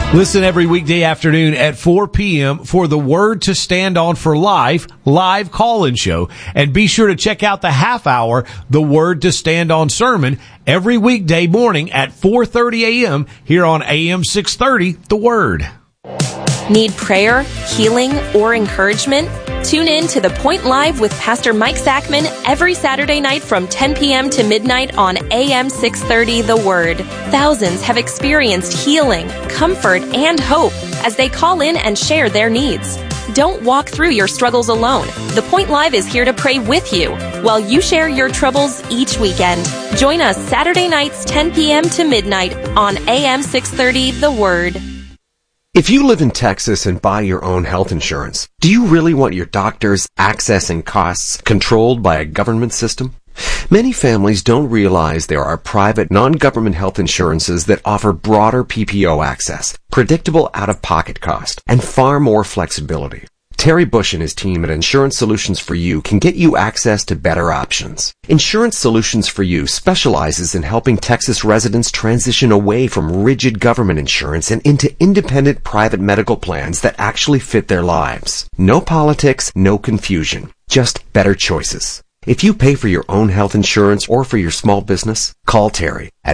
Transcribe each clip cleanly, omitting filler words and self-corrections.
Listen every weekday afternoon at 4 p.m. for the Word to Stand On for live call-in show. And be sure to check out the half hour, the Word to Stand On sermon, every weekday morning at 4:30 a.m. here on AM 630, The Word. Need prayer, healing, or encouragement? Tune in to The Point Live with Pastor Mike Zachman every Saturday night from 10 p.m. to midnight on AM 630 The Word. Thousands have experienced healing, comfort, and hope as they call in and share their needs. Don't walk through your struggles alone. The Point Live is here to pray with you while you share your troubles each weekend. Join us Saturday nights 10 p.m. to midnight on AM 630 The Word. If you live in Texas and buy your own health insurance, do you really want your doctors' access and costs controlled by a government system? Many families don't realize there are private, non-government health insurances that offer broader PPO access, predictable out-of-pocket cost, and far more flexibility. Terry Bush and his team at Insurance Solutions for You can get you access to better options. Insurance Solutions for You specializes in helping Texas residents transition away from rigid government insurance and into independent private medical plans that actually fit their lives. No politics, no confusion, just better choices. If you pay for your own health insurance or for your small business, call Terry at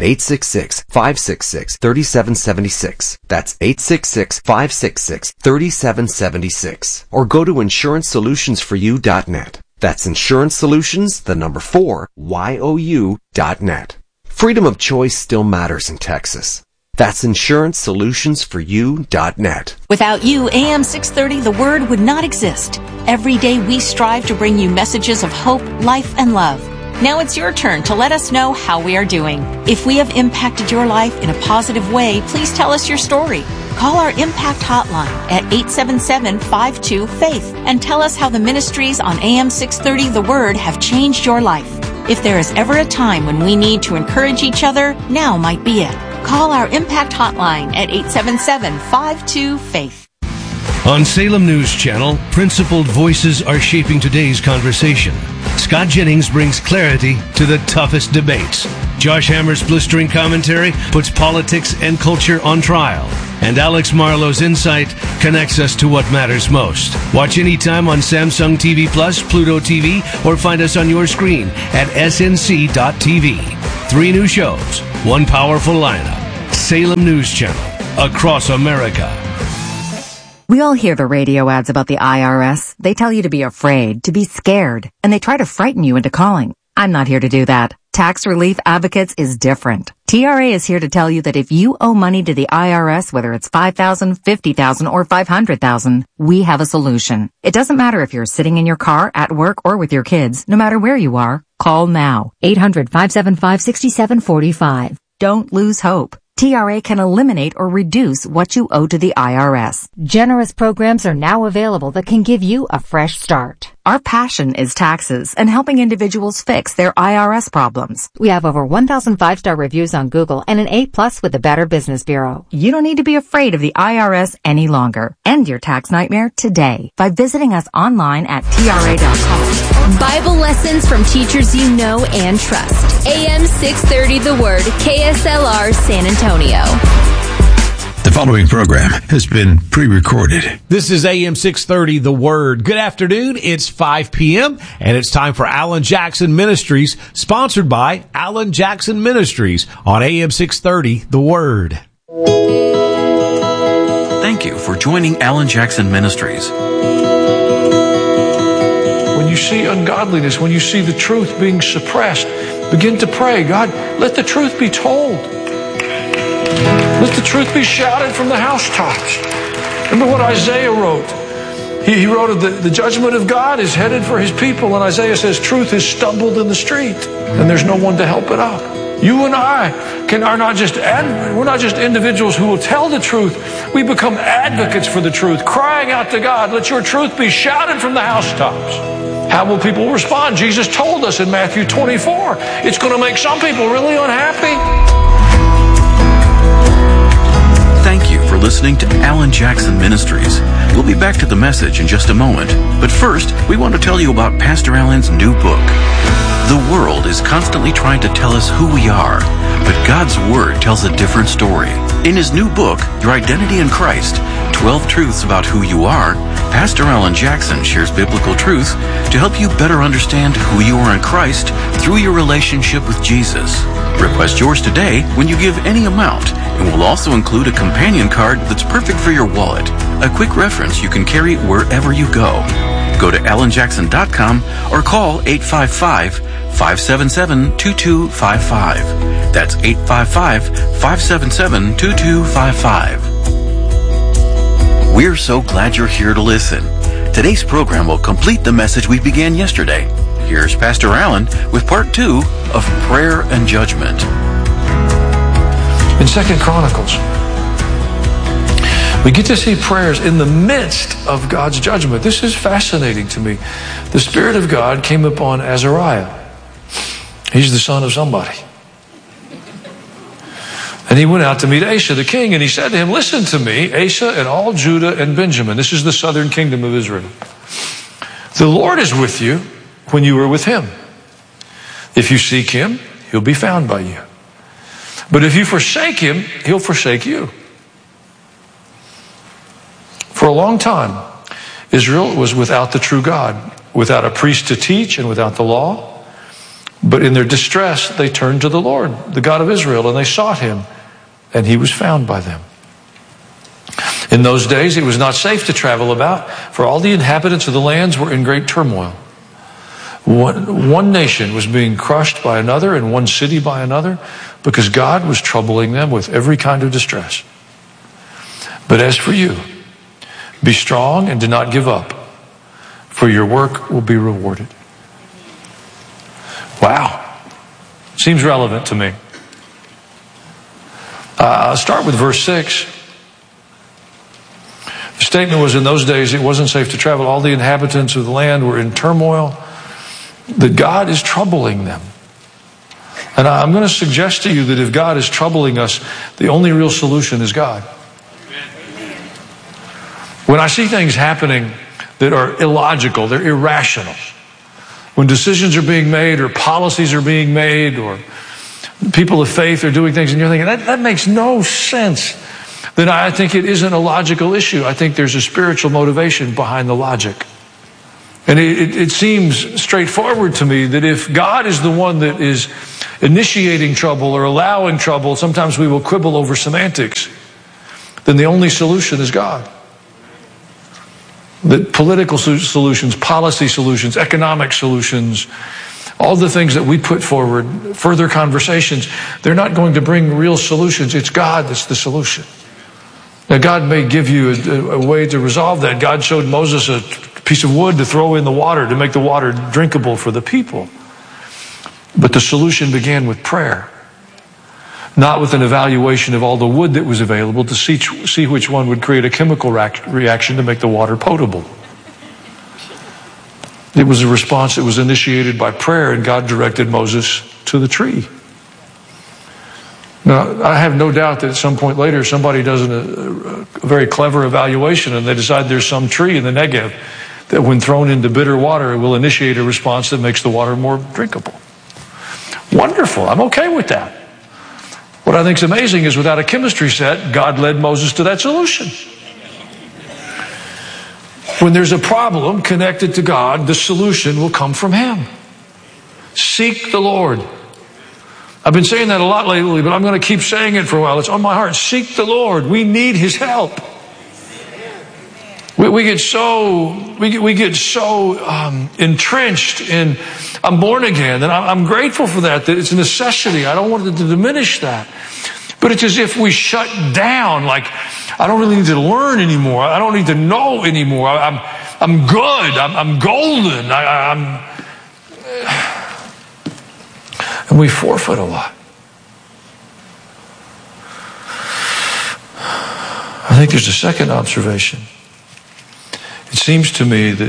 866-566-3776. That's 866-566-3776. Or go to InsuranceSolutionsForYou.net. That's InsuranceSolutions4YOU.net. Freedom of choice still matters in Texas. That's InsuranceSolutionsForYou.net. Without you, AM 630 The Word would not exist. Every day we strive to bring you messages of hope, life, and love. Now it's your turn to let us know how we are doing. If we have impacted your life in a positive way, please tell us your story. Call our Impact Hotline at 877-52-FAITH and tell us how the ministries on AM 630 The Word have changed your life. If there is ever a time when we need to encourage each other, now might be it. Call our Impact Hotline at 877-52-FAITH. On Salem News Channel, principled voices are shaping today's conversation. Scott Jennings brings clarity to the toughest debates. Josh Hammer's blistering commentary puts politics and culture on trial. And Alex Marlowe's insight connects us to what matters most. Watch anytime on Samsung TV Plus, Pluto TV, or find us on your screen at snc.tv. 3 new shows, 1 powerful lineup. Salem News Channel, across America. We all hear the radio ads about the IRS. They tell you to be afraid, to be scared, and they try to frighten you into calling. I'm not here to do that. Tax Relief Advocates is different. TRA is here to tell you that if you owe money to the IRS, whether it's $5,000, $50,000, or $500,000, we have a solution. It doesn't matter if you're sitting in your car, at work, or with your kids. No matter where you are, call now. 800-575-6745. Don't lose hope. TRA can eliminate or reduce what you owe to the IRS. Generous programs are now available that can give you a fresh start. Our passion is taxes and helping individuals fix their IRS problems. We have over 1,000 5-star reviews on Google and an A+ with the Better Business Bureau. You don't need to be afraid of the IRS any longer. End your tax nightmare today by visiting us online at TRA.com. Bible lessons from teachers you know and trust. AM 630 The Word, KSLR San Antonio. The following program has been pre-recorded. This is AM 630, The Word. Good afternoon. It's 5 p.m., and it's time for Alan Jackson Ministries, sponsored by Alan Jackson Ministries on AM 630, The Word. Thank you for joining Alan Jackson Ministries. When you see ungodliness, when you see the truth being suppressed, begin to pray, God, let the truth be told. Let the truth be shouted from the housetops. Remember what Isaiah wrote. He wrote, the judgment of God is headed for his people. And Isaiah says, truth has stumbled in the street, and there's no one to help it up. You and I are not just we're not just individuals who will tell the truth. We become advocates for the truth, crying out to God, let your truth be shouted from the housetops. How will people respond? Jesus told us in Matthew 24. It's going to make some people really unhappy. Thank you for listening to Alan Jackson Ministries. We'll be back to the message in just a moment. But first, we want to tell you about Pastor Alan's new book. The world is constantly trying to tell us who we are, but God's Word tells a different story. In his new book, Your Identity in Christ, 12 Truths About Who You Are, Pastor Alan Jackson shares biblical truth to help you better understand who you are in Christ through your relationship with Jesus. Request yours today when you give any amount, and we'll also include a companion card that's perfect for your wallet, a quick reference you can carry wherever you go. Go to alanjackson.com or call 855-577-2255. That's 855-577-2255. We're so glad you're here to listen. Today's program will complete the message we began yesterday. Here's Pastor Alan with part 2 of Prayer and Judgment. In 2 Chronicles, we get to see prayers in the midst of God's judgment. This is fascinating to me. The Spirit of God came upon Azariah. He's the son of somebody. And he went out to meet Asa, the king, and he said to him, listen to me, Asa and all Judah and Benjamin. This is the southern kingdom of Israel. The Lord is with you when you are with him. If you seek him, he'll be found by you. But if you forsake him, he'll forsake you. For a long time, Israel was without the true God, without a priest to teach and without the law. But in their distress, they turned to the Lord, the God of Israel, and they sought him, and he was found by them. In those days, it was not safe to travel about, for all the inhabitants of the lands were in great turmoil. One nation was being crushed by another, and one city by another, because God was troubling them with every kind of distress. But as for you, be strong and do not give up, for your work will be rewarded. Wow. Seems relevant to me. I'll start with verse 6. The statement was, in those days it wasn't safe to travel. All the inhabitants of the land were in turmoil. That God is troubling them. And I'm going to suggest to you that if God is troubling us, the only real solution is God. When I see things happening that are illogical, they're irrational, when decisions are being made or policies are being made or people of faith are doing things and you're thinking, that makes no sense, then I think it isn't a logical issue. I think there's a spiritual motivation behind the logic. And it seems straightforward to me that if God is the one that is initiating trouble or allowing trouble, sometimes we will quibble over semantics, then the only solution is God. That political solutions, policy solutions, economic solutions, all the things that we put forward, further conversations, they're not going to bring real solutions. It's God that's the solution. Now, God may give you a way to resolve that. God showed Moses a piece of wood to throw in the water to make the water drinkable for the people. But the solution began with prayer, not with an evaluation of all the wood that was available to see which one would create a chemical reaction to make the water potable. It was a response that was initiated by prayer, and God directed Moses to the tree. Now, I have no doubt that at some point later somebody does a very clever evaluation and they decide there's some tree in the Negev that when thrown into bitter water, it will initiate a response that makes the water more drinkable. Wonderful. I'm okay with that. What I think is amazing is without a chemistry set, God led Moses to that solution. When there's a problem connected to God, the solution will come from him. Seek the Lord. I've been saying that a lot lately, but I'm going to keep saying it for a while. It's on my heart. Seek the Lord. We need his help. We get so entrenched in I'm born again, and I'm grateful for that it's a necessity. I don't want to diminish that. But it's as if we shut down, like I don't really need to learn anymore. I don't need to know anymore. I'm good. I'm golden. And we forfeit a lot. I think there's a second observation. It seems to me that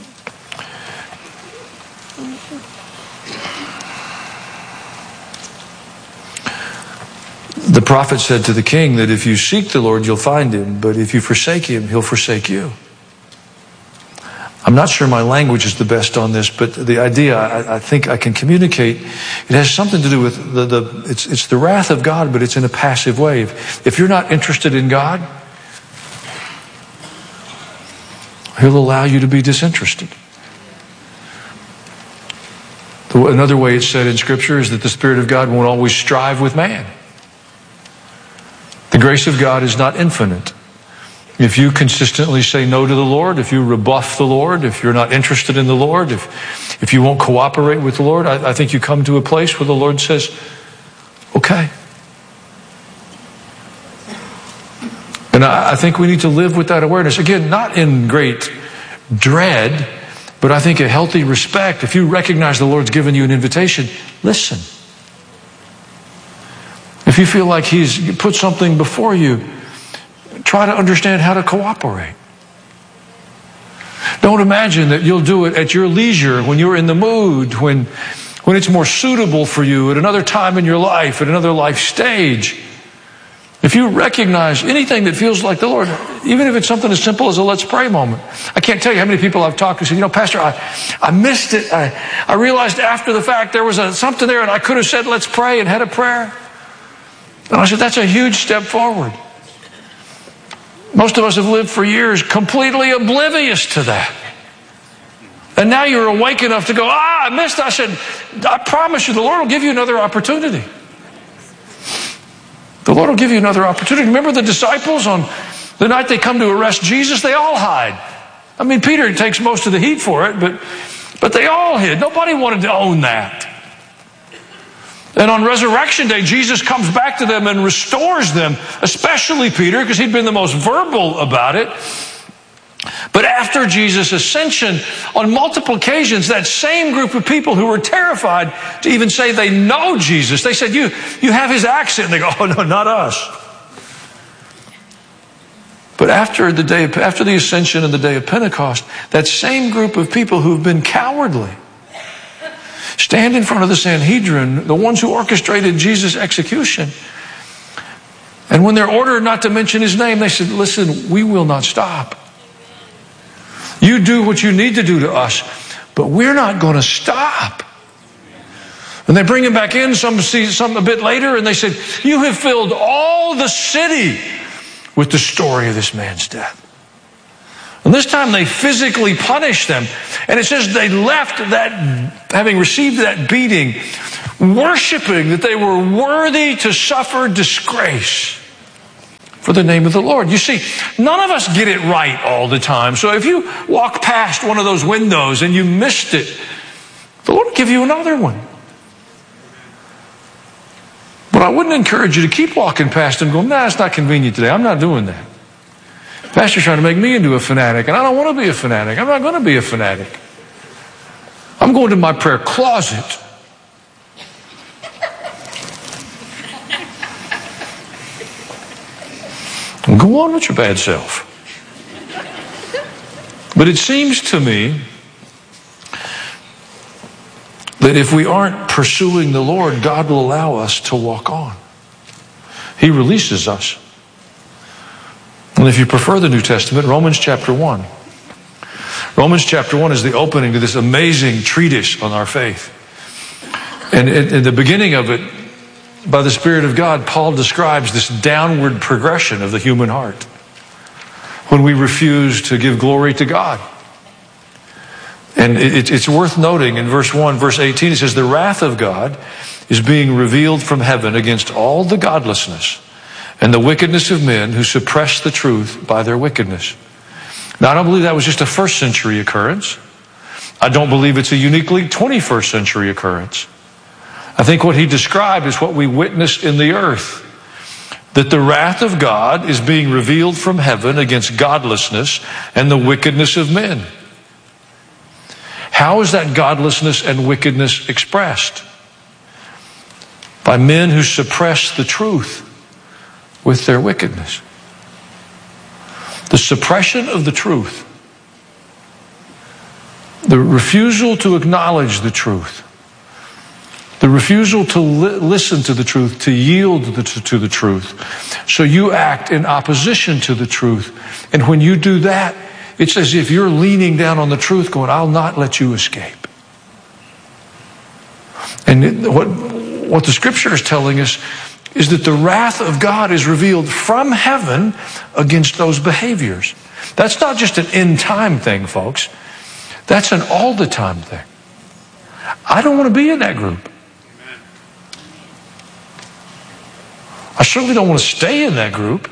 the prophet said to the king that if you seek the Lord, you'll find him, but if you forsake him, he'll forsake you. I'm not sure my language is the best on this, but the idea I think I can communicate. It has something to do with it's the wrath of God, but it's in a passive way. If you're not interested in God, He'll allow you to be disinterested. Another way it's said in Scripture is that the Spirit of God won't always strive with man. The grace of God is not infinite. If you consistently say no to the Lord, if you rebuff the Lord, if you're not interested in the Lord, if you won't cooperate with the Lord, I think you come to a place where the Lord says, okay. And I think we need to live with that awareness. Again, not in great dread, but I think a healthy respect. If you recognize the Lord's given you an invitation, listen. If you feel like He's put something before you, try to understand how to cooperate. Don't imagine that you'll do it at your leisure, when you're in the mood, when it's more suitable for you at another time in your life, at another life stage. If you recognize anything that feels like the Lord, even if it's something as simple as a let's pray moment. I can't tell you how many people I've talked to who said, Pastor, I missed it. I realized after the fact there was something there and I could have said let's pray and had a prayer. And I said, that's a huge step forward. Most of us have lived for years completely oblivious to that. And now you're awake enough to go, I missed it. I said, I promise you, the Lord will give you another opportunity. The Lord will give you another opportunity. Remember the disciples on the night they come to arrest Jesus? They all hide. I mean, Peter takes most of the heat for it, but they all hid. Nobody wanted to own that. And on Resurrection Day, Jesus comes back to them and restores them, especially Peter, because he'd been the most verbal about it. But after Jesus' ascension, on multiple occasions, that same group of people who were terrified to even say they know Jesus, they said, you have His accent. And they go, oh no, not us. But after the ascension and the day of Pentecost, that same group of people who've been cowardly stand in front of the Sanhedrin, the ones who orchestrated Jesus' execution. And when they're ordered not to mention His name, they said, listen, we will not stop. You do what you need to do to us, but we're not going to stop. And they bring Him back in, some a bit later, and they said, you have filled all the city with the story of this man's death. And this time they physically punished them. And it says they left that, having received that beating, worshiping that they were worthy to suffer disgrace for the name of the Lord. You see, none of us get it right all the time. So if you walk past one of those windows and you missed it, the Lord will give you another one. But I wouldn't encourage you to keep walking past them going, nah, it's not convenient today. I'm not doing that. Pastor's trying to make me into a fanatic, and I don't want to be a fanatic. I'm not going to be a fanatic. I'm going to my prayer closet. And go on with your bad self. But it seems to me that if we aren't pursuing the Lord, God will allow us to walk on. He releases us. And if you prefer the New Testament, Romans chapter 1. Romans chapter 1 is the opening to this amazing treatise on our faith. And in the beginning of it, by the Spirit of God, Paul describes this downward progression of the human heart when we refuse to give glory to God. And it's worth noting in verse 18, it says, the wrath of God is being revealed from heaven against all the godlessness and the wickedness of men who suppress the truth by their wickedness. Now, I don't believe that was just a first century occurrence. I don't believe it's a uniquely 21st century occurrence. I think what he described is what we witness in the earth. That the wrath of God is being revealed from heaven against godlessness and the wickedness of men. How is that godlessness and wickedness expressed? By men who suppress the truth with their wickedness. The suppression of the truth. The refusal to acknowledge the truth. The refusal to listen to the truth, to yield to the truth. So you act in opposition to the truth. And when you do that, It's as if you're leaning down on the truth going, I'll not let you escape. And what the Scripture is telling us is that the wrath of God is revealed from heaven against those behaviors. That's not just an end-time thing, folks. That's an all-the-time thing. I don't want to be in that group. I certainly don't want to stay in that group.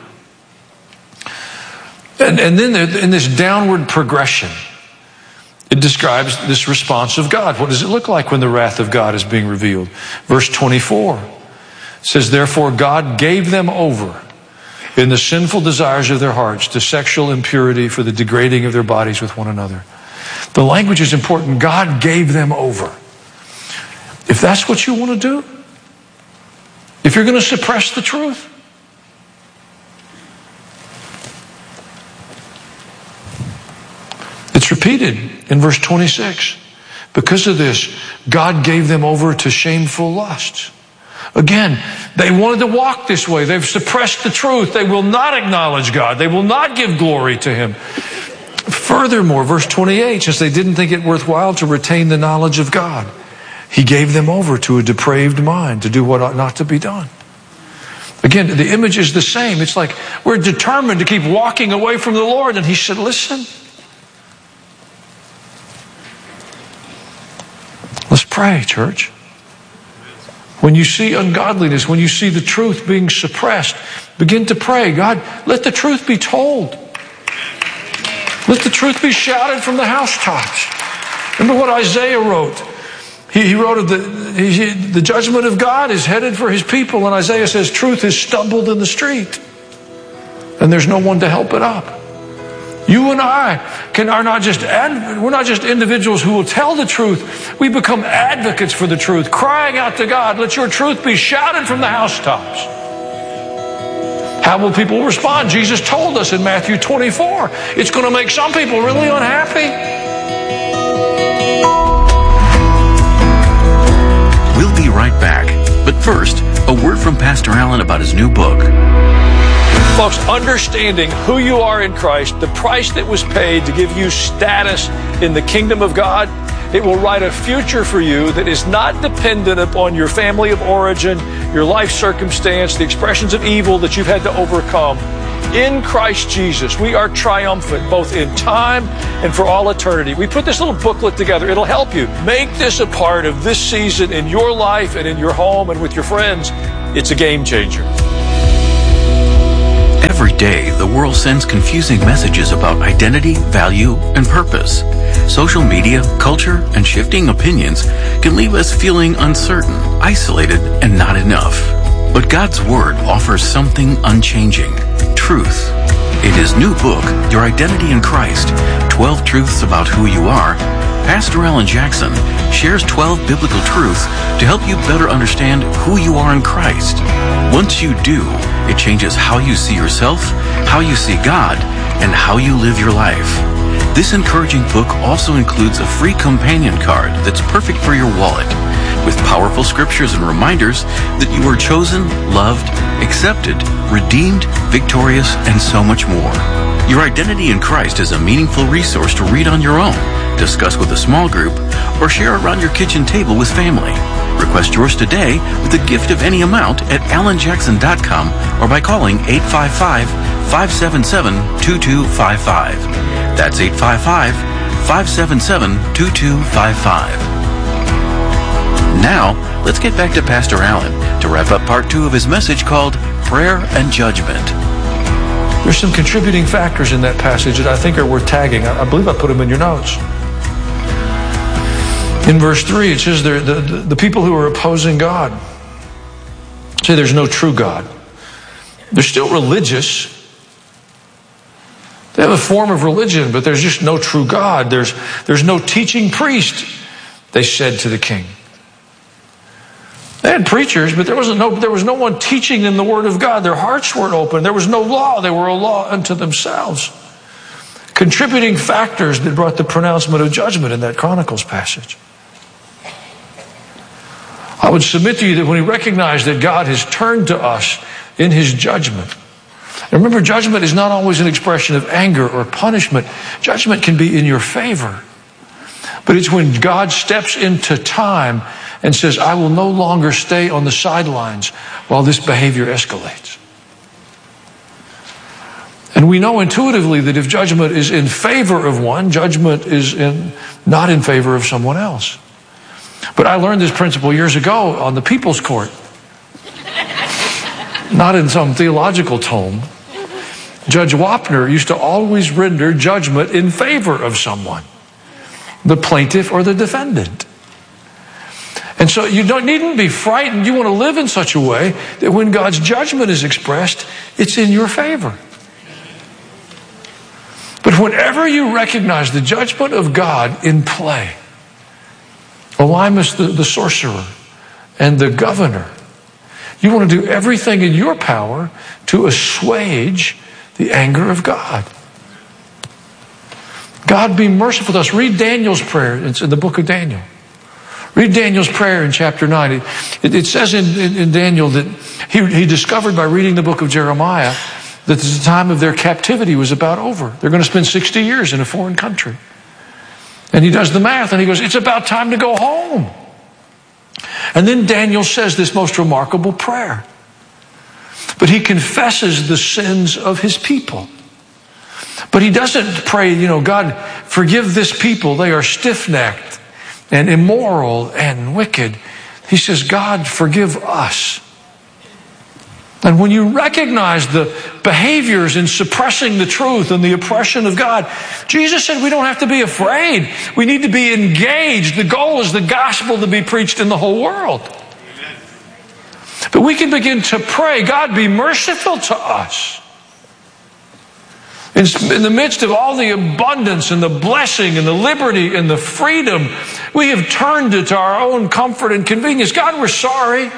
And then in this downward progression, it describes this response of God. What does it look like when the wrath of God is being revealed? Verse 24 says, therefore God gave them over in the sinful desires of their hearts to sexual impurity for the degrading of their bodies with one another. The language is important. God gave them over. If that's what you want to do, if you're going to suppress the truth, it's repeated in verse 26. Because of this, God gave them over to shameful lusts. Again, they wanted to walk this way. They've suppressed the truth. They will not acknowledge God. They will not give glory to Him. Furthermore, verse 28, since they didn't think it worthwhile to retain the knowledge of God, He gave them over to a depraved mind to do what ought not to be done. Again, the image is the same. It's like we're determined to keep walking away from the Lord. And He said, listen, let's pray, church. When you see ungodliness, when you see the truth being suppressed, begin to pray. God, let the truth be told. Let the truth be shouted from the housetops. Remember what Isaiah wrote? He wrote of the judgment of God is headed for His people. And Isaiah says, truth has stumbled in the street. And there's no one to help it up. You and I we're not just individuals who will tell the truth. We become advocates for the truth, crying out to God, let your truth be shouted from the housetops. How will people respond? Jesus told us in Matthew 24. It's going to make some people really unhappy. We'll be right back. But first, a word from Pastor Allen about his new book. Folks, understanding who you are in Christ, the price that was paid to give you status in the kingdom of God, it will write a future for you that is not dependent upon your family of origin, your life circumstance, the expressions of evil that you've had to overcome. In Christ Jesus, we are triumphant both in time and for all eternity. We put this little booklet together. It'll help you. Make this a part of this season in your life and in your home and with your friends. It's a game changer. Every day, the world sends confusing messages about identity, value, and purpose. Social media, culture, and shifting opinions can leave us feeling uncertain, isolated, and not enough. But God's Word offers something unchanging: truth. In his new book, Your Identity in Christ, 12 Truths About Who You Are, Pastor Alan Jackson shares 12 biblical truths to help you better understand who you are in Christ. Once you do, it changes how you see yourself, how you see God, and how you live your life. This encouraging book also includes a free companion card that's perfect for your wallet, with powerful scriptures and reminders that you are chosen, loved, accepted, redeemed, victorious, and so much more. Your Identity in Christ is a meaningful resource to read on your own, discuss with a small group, or share around your kitchen table with family. Request yours today with a gift of any amount at alanjackson.com or by calling 855-577-2255. That's 855-577-2255. Now, let's get back to Pastor Allen to wrap up part 2 of his message called Prayer and Judgment. There's some contributing factors in that passage that I think are worth tagging. I believe I put them in your notes. In verse 3, it says the people who are opposing God say there's no true God. They're still religious. They have a form of religion, but there's just no true God. There's no teaching priest, they said to the king. They had preachers, but there was no one teaching them the Word of God. Their hearts weren't open. There was no law. They were a law unto themselves. Contributing factors that brought the pronouncement of judgment in that Chronicles passage. I would submit to you that when we recognize that God has turned to us in His judgment, And remember, judgment is not always an expression of anger or punishment. Judgment can be in your favor. But it's when God steps into time and says, I will no longer stay on the sidelines while this behavior escalates. And we know intuitively that if judgment is in favor of one, judgment is not in favor of someone else. But I learned this principle years ago on the People's Court. Not in some theological tome. Judge Wapner used to always render judgment in favor of someone, the plaintiff or the defendant. And so you needn't be frightened. You want to live in such a way that when God's judgment is expressed, it's in your favor. But whenever you recognize the judgment of God in play, Elymas the sorcerer and the governor, you want to do everything in your power to assuage the anger of God. God, be merciful to us. Read Daniel's prayer. It's in the book of Daniel. Read Daniel's prayer in chapter 9. It says in Daniel that he discovered by reading the book of Jeremiah that the time of their captivity was about over. They're going to spend 60 years in a foreign country. And he does the math and he goes, it's about time to go home. And then Daniel says this most remarkable prayer. But he confesses the sins of his people. But he doesn't pray, God, forgive this people. They are stiff-necked and immoral and wicked. He says, God, forgive us. And when you recognize the behaviors in suppressing the truth and the oppression of God, Jesus said we don't have to be afraid. We need to be engaged. The goal is the gospel to be preached in the whole world. Amen. But we can begin to pray, God, be merciful to us. In the midst of all the abundance and the blessing and the liberty and the freedom, we have turned it to our own comfort and convenience. God, we're sorry.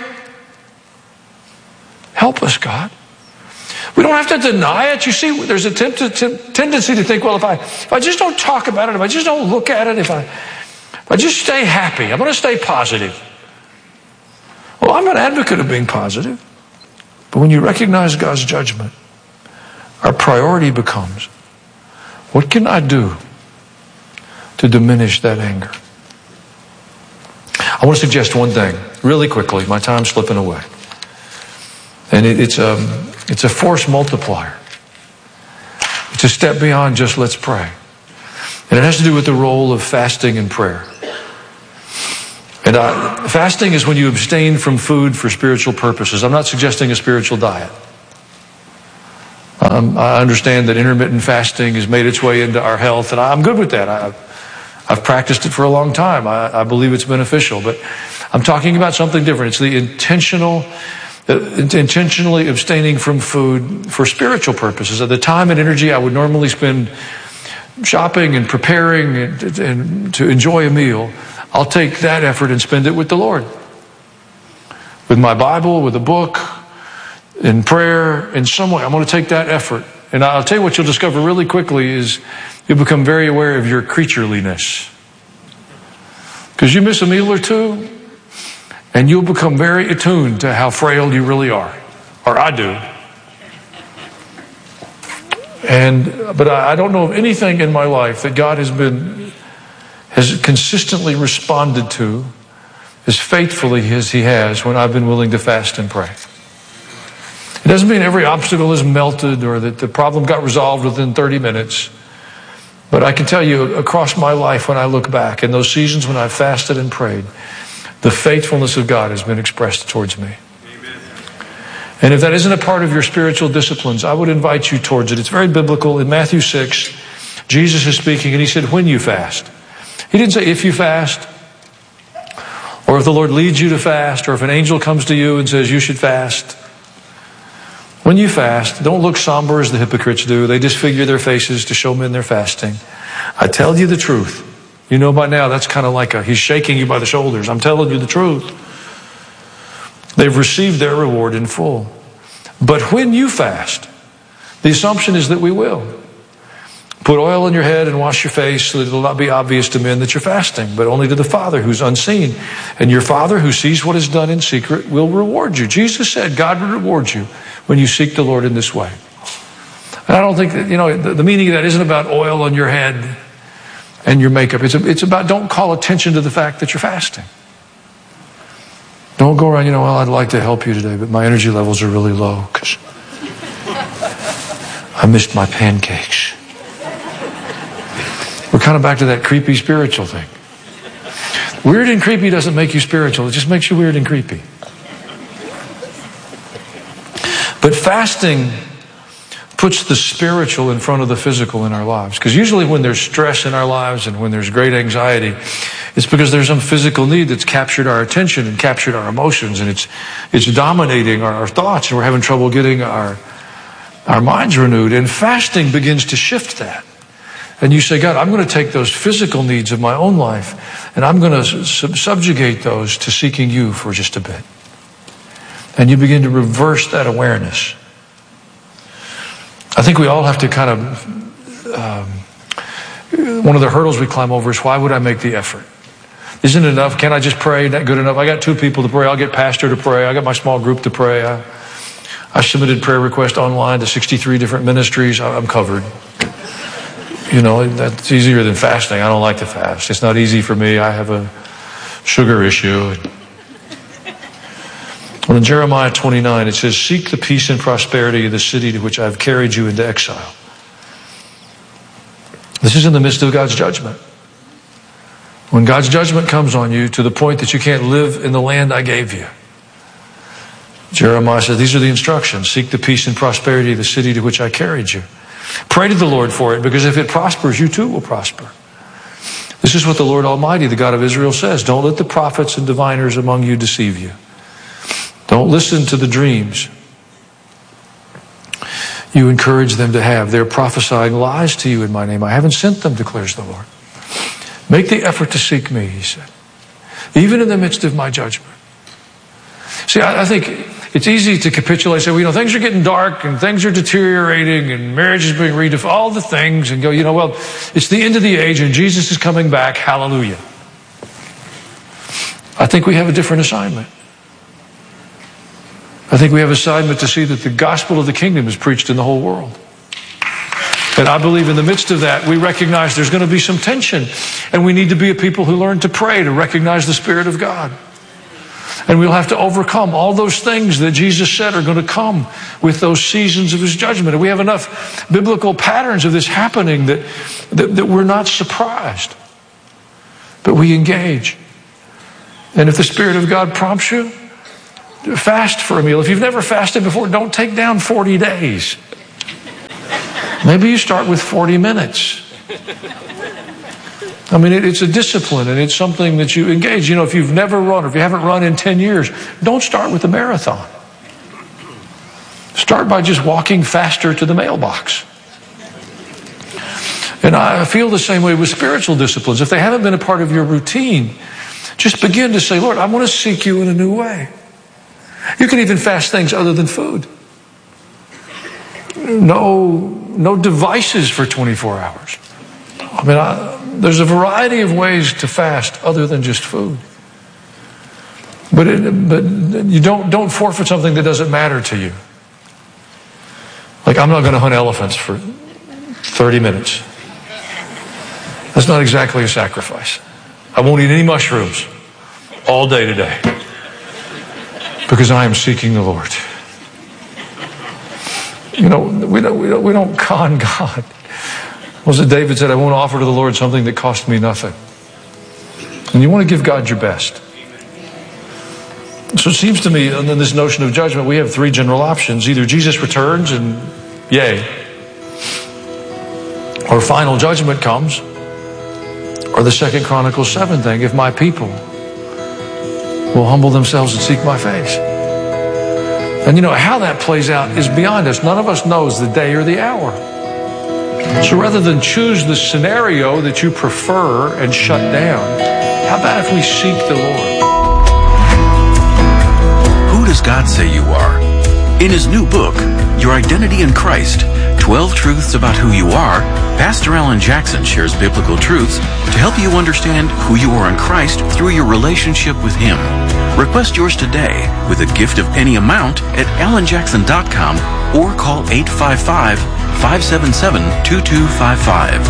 Help us, God. We don't have to deny it. You see, there's a tendency to think, well, if I just don't talk about it, if I just don't look at it, if I just stay happy, I'm going to stay positive. Well, I'm an advocate of being positive. But when you recognize God's judgment, our priority becomes, what can I do to diminish that anger? I want to suggest one thing really quickly. My time's slipping away. And it's a force multiplier. It's a step beyond just let's pray. And it has to do with the role of fasting and prayer. And fasting is when you abstain from food for spiritual purposes. I'm not suggesting a spiritual diet. I understand that intermittent fasting has made its way into our health, and I'm good with that. I've practiced it for a long time. I believe it's beneficial. But I'm talking about something different. It's the intentionally abstaining from food for spiritual purposes. At the time and energy I would normally spend shopping and preparing and to enjoy a meal, I'll take that effort and spend it with the Lord. With my Bible, with a book, in prayer, in some way. I'm going to take that effort. And I'll tell you what you'll discover really quickly is you'll become very aware of your creatureliness. Because you miss a meal or two, and you'll become very attuned to how frail you really are. Or I do. But I don't know of anything in my life that God has consistently responded to as faithfully as He has when I've been willing to fast and pray. It doesn't mean every obstacle is melted or that the problem got resolved within 30 minutes. But I can tell you across my life when I look back, in those seasons when I've fasted and prayed, the faithfulness of God has been expressed towards me. Amen. And if that isn't a part of your spiritual disciplines, I would invite you towards it. It's very biblical. In Matthew 6, Jesus is speaking and He said, when you fast. He didn't say if you fast, or if the Lord leads you to fast, or if an angel comes to you and says you should fast. When you fast, don't look somber as the hypocrites do. They disfigure their faces to show men they're fasting. I tell you the truth. You know by now that's kind of like He's shaking you by the shoulders. I'm telling you the truth. They've received their reward in full. But when you fast, the assumption is that we will. Put oil on your head and wash your face so that it will not be obvious to men that you're fasting, but only to the Father who's unseen. And your Father who sees what is done in secret will reward you. Jesus said God will reward you when you seek the Lord in this way. And I don't think that, the meaning of that isn't about oil on your head and your makeup. It's about don't call attention to the fact that you're fasting. Don't go around, well, I'd like to help you today, but my energy levels are really low because I missed my pancakes. We're kind of back to that creepy spiritual thing. Weird and creepy doesn't make you spiritual. It just makes you weird and creepy. But fasting puts the spiritual in front of the physical in our lives. Because usually when there's stress in our lives and when there's great anxiety, it's because there's some physical need that's captured our attention and captured our emotions, and it's dominating our thoughts, and we're having trouble getting our minds renewed. And fasting begins to shift that. And you say, God, I'm going to take those physical needs of my own life and I'm going to subjugate those to seeking you for just a bit. And you begin to reverse that awareness. I think we all have to kind of, one of the hurdles we climb over is, why would I make the effort? Isn't it enough? Can't I just pray? Not good enough? I got 2 people to pray. I'll get pastor to pray. I got my small group to pray. I submitted prayer requests online to 63 different ministries. I'm covered. That's easier than fasting. I don't like to fast. It's not easy for me. I have a sugar issue. Well, in Jeremiah 29, it says, seek the peace and prosperity of the city to which I have carried you into exile. This is in the midst of God's judgment. When God's judgment comes on you to the point that you can't live in the land I gave you. Jeremiah says, these are the instructions. Seek the peace and prosperity of the city to which I carried you. Pray to the Lord for it, because if it prospers, you too will prosper. This is what the Lord Almighty, the God of Israel, says. Don't let the prophets and diviners among you deceive you. Don't listen to the dreams you encourage them to have. They're prophesying lies to you in my name. I haven't sent them, declares the Lord. Make the effort to seek me, he said, even in the midst of my judgment. See, I think it's easy to capitulate, say, things are getting dark and things are deteriorating and marriage is being redefined, all the things, and go, well, it's the end of the age and Jesus is coming back. Hallelujah. I think we have a different assignment. I think we have an assignment to see that the gospel of the kingdom is preached in the whole world. And I believe in the midst of that, we recognize there's going to be some tension, and we need to be a people who learn to pray, to recognize the Spirit of God. And we'll have to overcome all those things that Jesus said are going to come with those seasons of his judgment. And we have enough biblical patterns of this happening that we're not surprised. But we engage. And if the Spirit of God prompts you, fast for a meal. If you've never fasted before, don't take down 40 days. Maybe you start with 40 minutes. I mean, it's a discipline, and it's something that you engage. If you've never run, or if you haven't run in 10 years, don't start with a marathon. Start by just walking faster to the mailbox. And I feel the same way with spiritual disciplines. If they haven't been a part of your routine, just begin to say, Lord, I want to seek you in a new way. You can even fast things other than food. No devices for 24 hours. I mean, there's a variety of ways to fast other than just food. But you don't forfeit something that doesn't matter to you. Like, I'm not going to hunt elephants for 30 minutes. That's not exactly a sacrifice. I won't eat any mushrooms all day today because I am seeking the Lord. We don't con God. Was it David said, I won't offer to the Lord something that cost me nothing. And you want to give God your best. So it seems to me, in this notion of judgment, we have three general options. Either Jesus returns and yay, or final judgment comes, or the 2 Chronicles 7 thing, if my people will humble themselves and seek my face. And how that plays out is beyond us. None of us knows the day or the hour. So rather than choose the scenario that you prefer and shut down, how about if we seek the Lord? Who does God say you are? In his new book, Your Identity in Christ, 12 Truths About Who You Are, Pastor Alan Jackson shares biblical truths to help you understand who you are in Christ through your relationship with him. Request yours today with a gift of any amount at alanjackson.com or call 855 577-2255.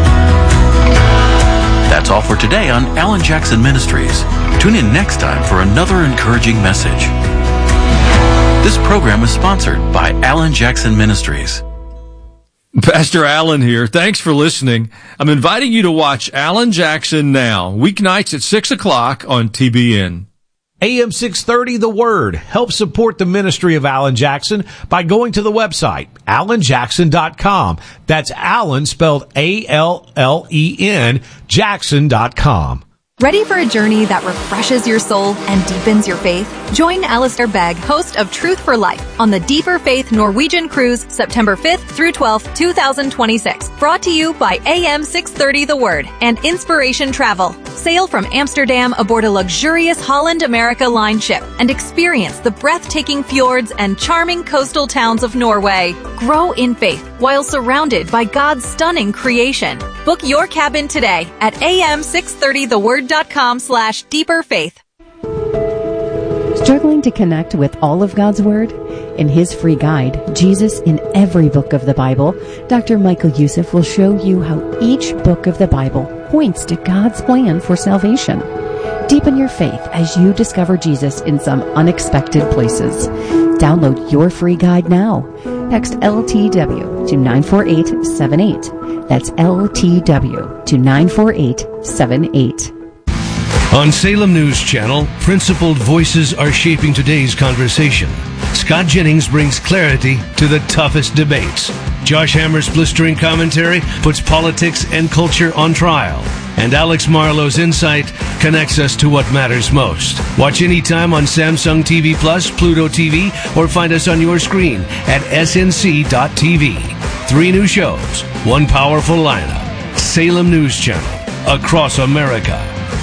That's all for today on Alan Jackson Ministries. Tune in next time for another encouraging message. This program is sponsored by Alan Jackson Ministries. Pastor Alan here. Thanks for listening. I'm inviting you to watch Alan Jackson Now, weeknights at 6 o'clock on TBN. AM 630 The Word. Help support the ministry of Alan Jackson by going to the website, alanjackson.com. That's Alan spelled A-L-L-E-N, Jackson.com. Ready for a journey that refreshes your soul and deepens your faith? Join Alistair Begg, host of Truth for Life, on the Deeper Faith Norwegian Cruise, September 5th through 12th, 2026. Brought to you by AM 630 The Word and Inspiration Travel. Sail from Amsterdam aboard a luxurious Holland America Line ship and experience the breathtaking fjords and charming coastal towns of Norway. Grow in faith while surrounded by God's stunning creation. Book your cabin today at am630theword.com/deeperfaith. Struggling to connect with all of God's Word? In his free guide, Jesus in Every Book of the Bible, Dr. Michael Youssef will show you how each book of the Bible points to God's plan for salvation. Deepen your faith as you discover Jesus in some unexpected places. Download your free guide now. Text LTW to 94878. That's LTW to 94878. On Salem News Channel, principled voices are shaping today's conversation. Scott Jennings brings clarity to the toughest debates. Josh Hammer's blistering commentary puts politics and culture on trial. And Alex Marlowe's insight connects us to what matters most. Watch anytime on Samsung TV Plus, Pluto TV, or find us on your screen at snc.tv. 3 new shows, 1 powerful lineup. Salem News Channel, across America.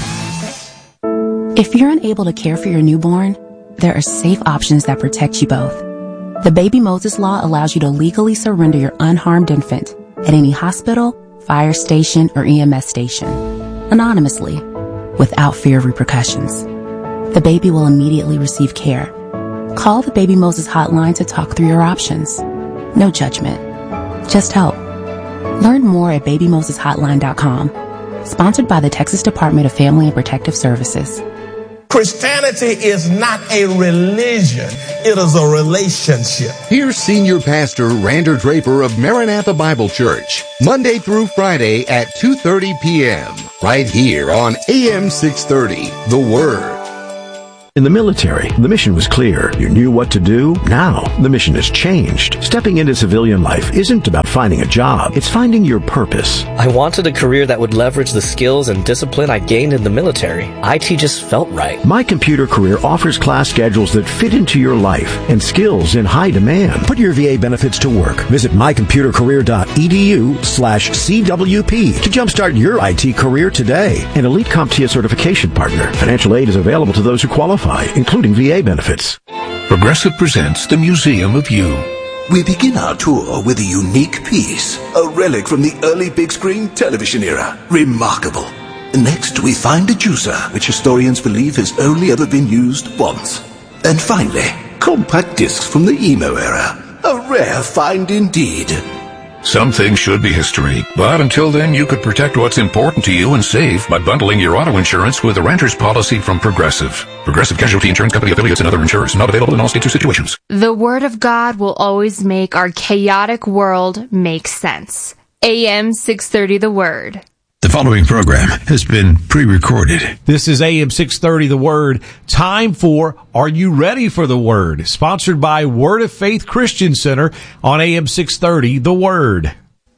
If you're unable to care for your newborn, there are safe options that protect you both. The Baby Moses Law allows you to legally surrender your unharmed infant at any hospital, fire station, or EMS station, anonymously, without fear of repercussions. The baby will immediately receive care. Call the Baby Moses hotline to talk through your options. No judgment, just help. Learn more at babymoseshotline.com. Sponsored by the Texas Department of Family and Protective Services. Christianity is not a religion. It is a relationship. Here's Senior Pastor Rander Draper of Maranatha Bible Church, Monday through Friday at 2:30 p.m. right here on AM 630, The Word. In the military, the mission was clear. You knew what to do. Now, the mission has changed. Stepping into civilian life isn't about finding a job. It's finding your purpose. I wanted a career that would leverage the skills and discipline I gained in the military. IT just felt right. My Computer Career offers class schedules that fit into your life and skills in high demand. Put your VA benefits to work. Visit mycomputercareer.edu/CWP to jumpstart your IT career today. An Elite CompTIA certification partner. Financial aid is available to those who qualify, including VA benefits. Progressive presents the Museum of You. We begin our tour with a unique piece, a relic from the early big screen television era. Remarkable. Next, we find a juicer, which historians believe has only ever been used once. And finally, compact discs from the emo era. A rare find indeed. Some things should be history, but until then you could protect what's important to you and save by bundling your auto insurance with a renter's policy from Progressive. Progressive Casualty Insurance Company affiliates and other insurers. Not available in all states or situations. The Word of God will always make our chaotic world make sense. AM 630 The Word. The following program has been pre-recorded. This is AM 630 The Word. Time for Are You Ready for the Word? Sponsored by Word of Faith Christian Center on AM 630 The Word.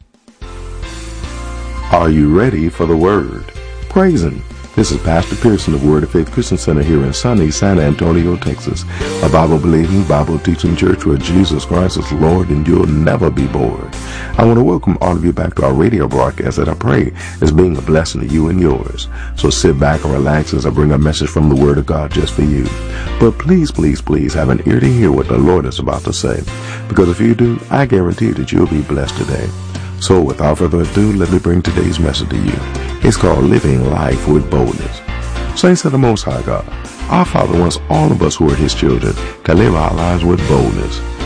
Are you ready for the Word? Praise Him. This is Pastor Pearson of Word of Faith Christian Center here in sunny San Antonio, Texas. A Bible-believing, Bible-teaching church where Jesus Christ is Lord and you'll never be bored. I want to welcome all of you back to our radio broadcast that I pray is being a blessing to you and yours. So sit back and relax as I bring a message from the Word of God just for you. But please, please, please have an ear to hear what the Lord is about to say. Because if you do, I guarantee that you'll be blessed today. So without further ado, let me bring today's message to you. It's called Living Life with Boldness. Saints of the Most High God, our Father wants all of us who are His children to live our lives with boldness.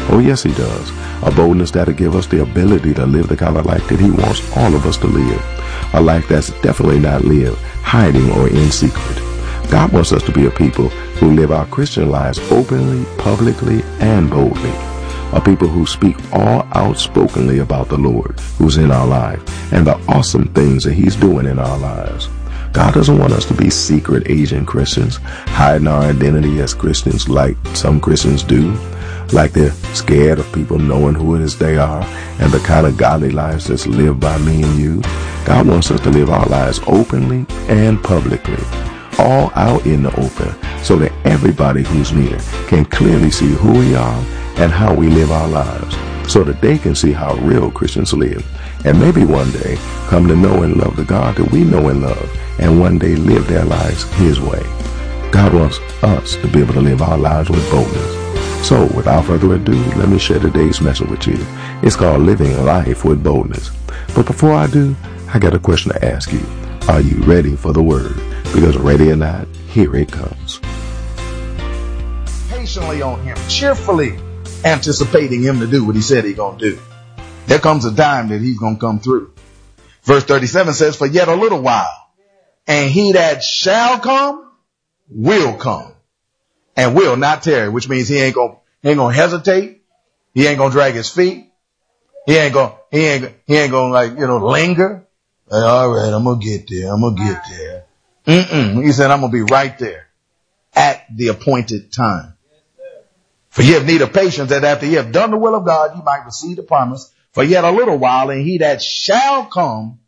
Oh, yes, he does. A boldness that'll give us the ability to live the kind of life that he wants all of us to live. A life that's definitely not lived hiding or in secret. God wants us to be a people who live our Christian lives openly, publicly, and boldly. A people who speak all outspokenly about the Lord who's in our life and the awesome things that he's doing in our lives. God doesn't want us to be secret Asian Christians, hiding our identity as Christians like some Christians do, like they're scared of people knowing who it is they are and the kind of godly lives that's lived by me and you. God wants us to live our lives openly and publicly, all out in the open, so that everybody who's near can clearly see who we are and how we live our lives, so that they can see how real Christians live, and maybe one day come to know and love the God that we know and love, and one day live their lives his way. God wants us to be able to live our lives with boldness. So, without further ado, let me share today's message with you. It's called Living Life with Boldness. But before I do, I got a question to ask you. Are you ready for the word? Because ready or not, here it comes. Patiently on him, cheerfully anticipating him to do what he said he's going to do. There comes a time that he's going to come through. Verse 37 says, for yet a little while, and he that shall come will come and will not tarry, which means he ain't going to hesitate. He ain't going to drag his feet. He ain't going to linger. Like, all right, I'm going to get there. He said, I'm going to be right there at the appointed time. For ye have need of patience, that after ye have done the will of God, ye might receive the promise. For yet a little while, and he that shall come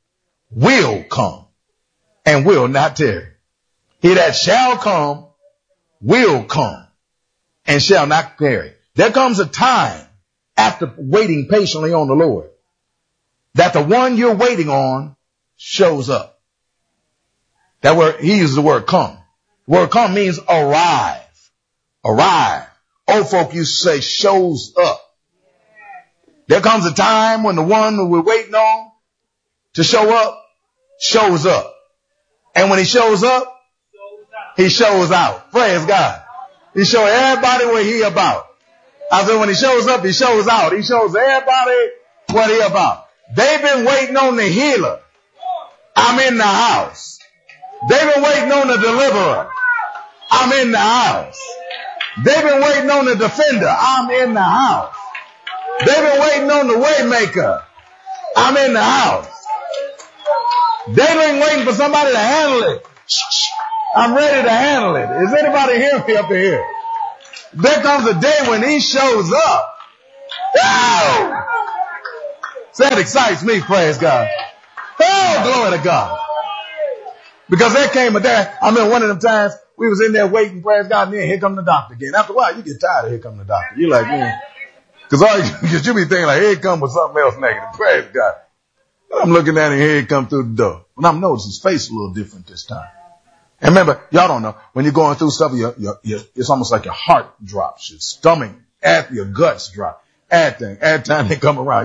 and will not tarry. He that shall come will come and shall not tarry. There comes a time after waiting patiently on the Lord that the one you're waiting on shows up. That word, he uses the word come. The word come means arrive. Arrive. Old folk used to say shows up. There comes a time when the one who we're waiting on to show up shows up. And when he shows up, he shows out. Praise God. He shows everybody what he about. I said when he shows up, he shows out. He shows everybody what he about. They've been waiting on the healer. I'm in the house. They've been waiting on the deliverer. I'm in the house. They've been waiting on the defender. I'm in the house. They've been waiting on the way maker. I'm in the house. They've been waiting for somebody to handle it. I'm ready to handle it. Is anybody hearing me up here? There comes a day when he shows up. Oh! That excites me, praise God. Oh, glory to God. Because there came a day, I remember one of them times we was in there waiting, praise God, and then here come the doctor again. After a while, you get tired of here come the doctor. You're like, man, because you be thinking like, here it come with something else negative. Praise God. I'm looking at him, here he come through the door. And I'm noticing his face a little different this time. And remember, y'all don't know, when you're going through stuff, it's almost like your heart drops, your stomach, your guts drop. Every time they come around,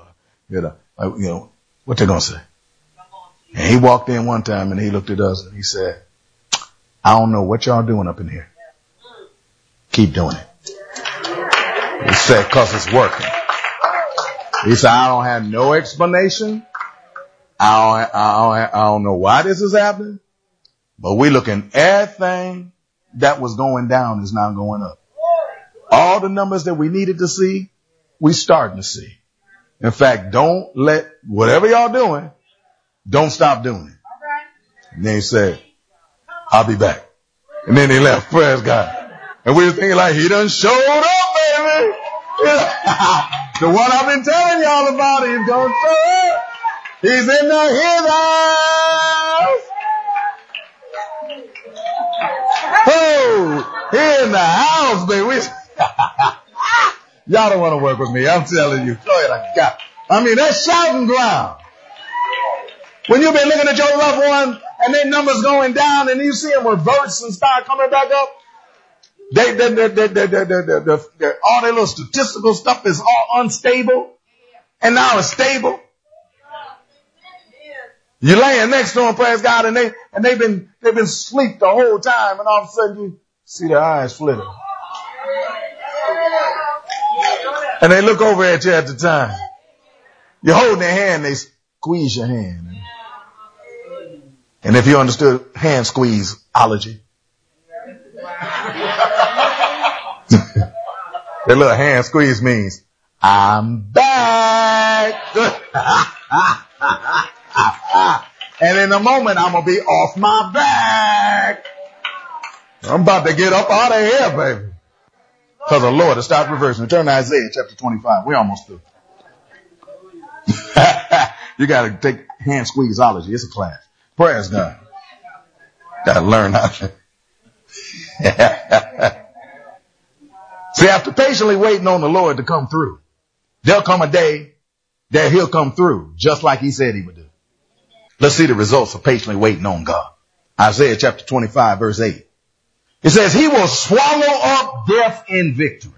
what they gonna say? And he walked in one time and he looked at us and he said, I don't know what y'all doing up in here. Keep doing it. He said, cause it's working. He said, I don't have no explanation. I don't know why this is happening, but we looking everything that was going down is now going up. All the numbers that we needed to see, we starting to see. In fact, don't let whatever y'all doing, don't stop doing it. And then he said, I'll be back. And then he left. Praise God. And we were thinking like, he done showed up, baby. The one I've been telling y'all about, he's going to show up. He's in the his house. Oh, he in the house, baby. Y'all don't want to work with me. I'm telling you. I mean, that's shouting ground. When you've been looking at your loved one and their numbers going down and you see them reverse and start coming back up, all their little statistical stuff is all unstable and now it's stable. You're laying next to them, praise God, and they've been asleep the whole time, and all of a sudden you see their eyes flitter. And they look over at you at the time. You're holding their hand, they squeeze your hand. And if you understood hand squeezeology, that little hand squeeze means, I'm back. And in a moment, I'm going to be off my back. I'm about to get up out of here, baby. Because the Lord has stopped reversing. Turn to Isaiah chapter 25. We're almost through. You got to take hand squeezeology. It's a class. Praise God. Got to learn how to. See, after patiently waiting on the Lord to come through, there'll come a day that he'll come through just like he said he would do. Let's see the results of patiently waiting on God. Isaiah chapter 25 verse 8. It says, he will swallow up death in victory.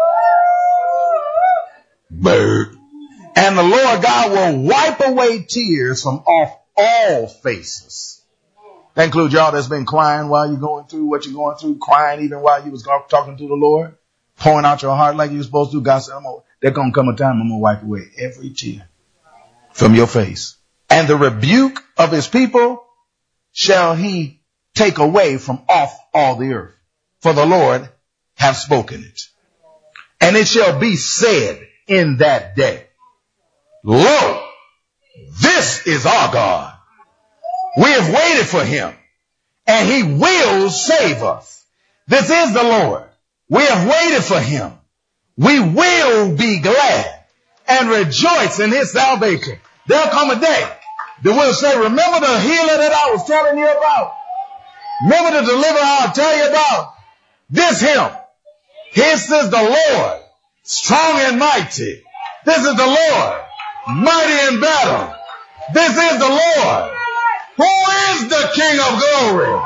Bird. And the Lord God will wipe away tears from off all faces. That includes y'all that's been crying while you're going through what you're going through, crying even while you was talking to the Lord, pouring out your heart like you're supposed to. God said, there's going to come a time I'm going to wipe away every tear from your face. And the rebuke of his people shall he take away from off all the earth. For the Lord hath spoken it. And it shall be said in that day, lo, this is our God. We have waited for him, and he will save us. This is the Lord. We have waited for him. We will be glad and rejoice in his salvation. There'll come a day that we'll say, remember the healer that I was telling you about? Remember the deliverer I'll tell you about? This him. His is the Lord, strong and mighty. This is the Lord, mighty in battle. This is the Lord, who is the King of glory.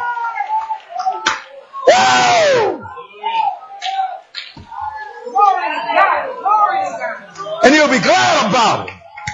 Woo! And you'll be glad about it.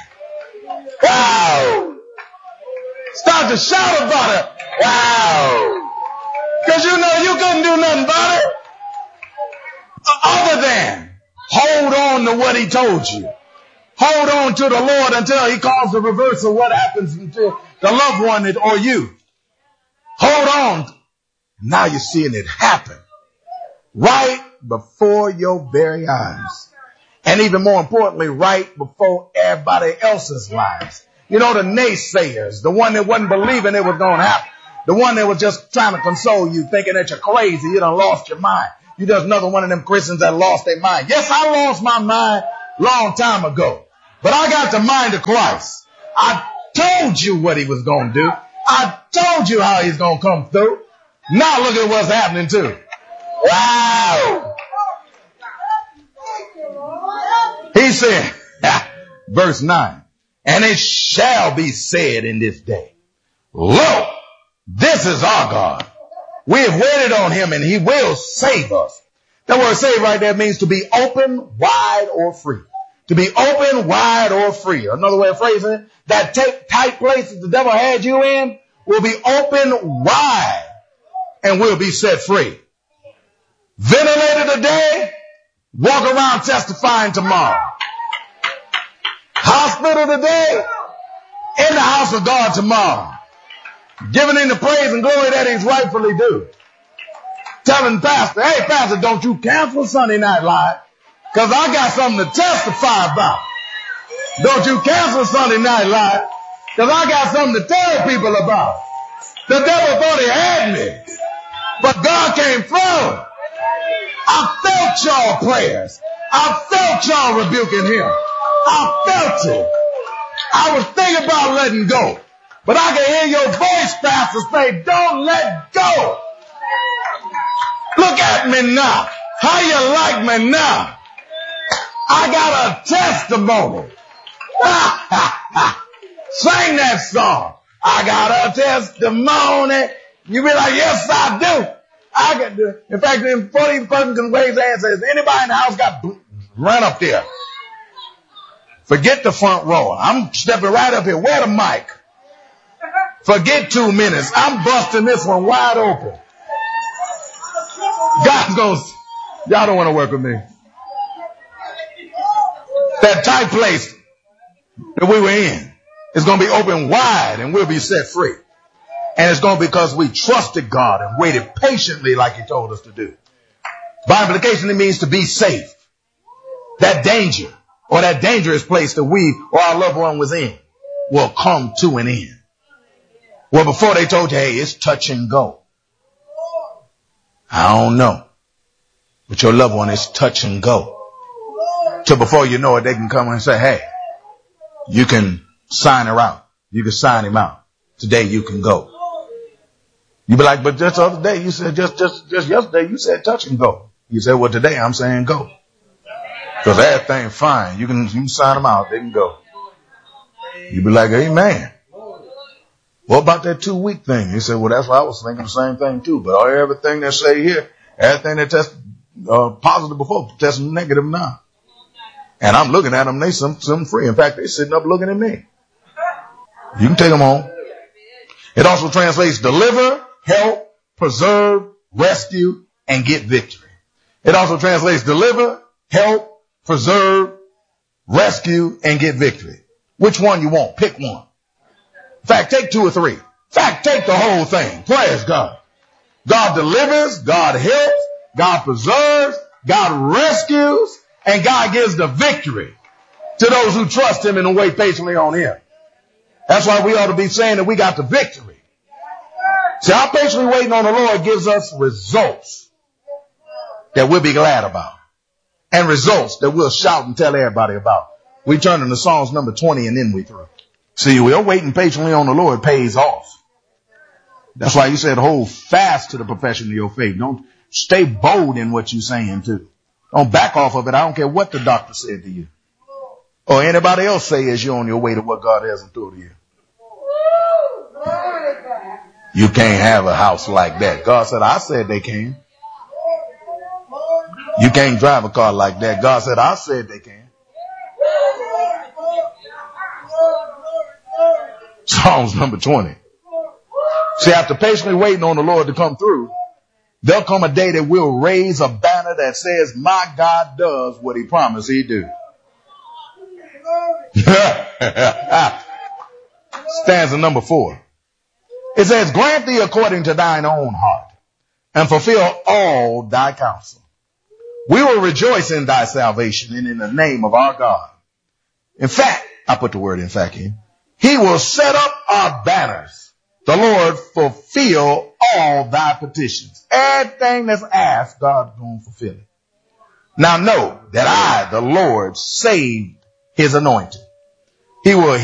Wow! Start to shout about it. Wow! Because you know you couldn't do nothing about it other than hold on to what he told you. Hold on to the Lord until he calls the reverse of what happens to the loved one or you. Hold on. Now you're seeing it happen right before your very eyes. And even more importantly, right before everybody else's lives. You know, the naysayers, the one that wasn't believing it was going to happen. The one that was just trying to console you, thinking that you're crazy, you done lost your mind. You just another one of them Christians that lost their mind. Yes, I lost my mind long time ago. But I got the mind of Christ. I told you what he was going to do. I told you how he's going to come through. Now look at what's happening too. Wow! He said, verse 9, and it shall be said in this day, lo, this is our God. We have waited on him and he will save us. That word save right there means to be open, wide, or free. To be open, wide, or free. Another way of phrasing it, that tight place that the devil had you in will be open, wide, and will be set free. Ventilated today, walk around testifying tomorrow. Hospital today, in the house of God tomorrow. Giving him the praise and glory that he's rightfully due. Telling pastor, hey pastor, don't you cancel Sunday Night Live, because I got something to testify about. Don't you cancel Sunday Night Live, because I got something to tell people about. The devil thought he had me, but God came through. I felt y'all prayers. I felt y'all rebuking him. I felt it. I was thinking about letting go. But I can hear your voice, pastor, say, don't let go. Look at me now. How you like me now? I got a testimony. Sing that song. I got a testimony. You be like, yes, I do. I can do it. In fact, before the person can raise their hand and says, anybody in the house got run up there? Forget the front row. I'm stepping right up here. Where the mic? Forget 2 minutes. I'm busting this one wide open. God's gonna, y'all don't want to work with me. That tight place that we were in is going to be open wide and we'll be set free. And it's going to be because we trusted God and waited patiently like he told us to do. By implication, it means to be safe. That danger or that dangerous place that we or our loved one was in will come to an end. Well, before they told you, hey, it's touch and go. I don't know. But your loved one is touch and go. So before you know it, they can come and say, hey, you can sign her out. You can sign him out. Today you can go. You be like, but just the other day you said, just yesterday you said touch and go. You said, well, today I'm saying go. Because everything's fine. You can sign them out. They can go. You be like, amen. What about that 2-week thing? He said, well, that's what I was thinking the same thing too. But everything they say here, everything that tested positive before, testing negative now. And I'm looking at them, they some free. In fact, they sitting up looking at me. You can take them home. It also translates deliver, help, preserve, rescue, and get victory. It also translates deliver, help, preserve, rescue, and get victory. Which one you want? Pick one. In fact, take 2 or 3. In fact, take the whole thing. Praise God. God delivers, God helps, God preserves, God rescues, and God gives the victory to those who trust him and wait patiently on him. That's why we ought to be saying that we got the victory. See, our patiently waiting on the Lord gives us results that we'll be glad about. And results that we'll shout and tell everybody about. We turn into Psalms number 20 and then we through. See, we're waiting patiently on the Lord pays off. That's why you said hold fast to the profession of your faith. Don't stay bold in what you're saying too. Don't back off of it. I don't care what the doctor said to you. Or anybody else say as you're on your way to what God has in store to you. You can't have a house like that. God said, I said they can. You can't drive a car like that. God said, I said they can. Psalms number 20. See, after patiently waiting on the Lord to come through, there'll come a day that we'll raise a banner that says, my God does what he promised he'd do. Stanza number 4. It says, grant thee according to thine own heart and fulfill all thy counsel. We will rejoice in thy salvation and in the name of our God. In fact, I put the word in fact in. He will set up our banners. The Lord fulfill all thy petitions. Everything that's asked, God's going to fulfill it. Now know that I, the Lord, saved his anointed. He will